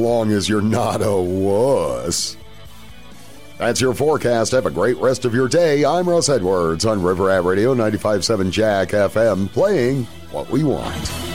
long as you're not a wuss. That's your forecast. Have a great rest of your day. I'm Russ Edwards on River Rat Radio 95.7 Jack FM, playing what we want.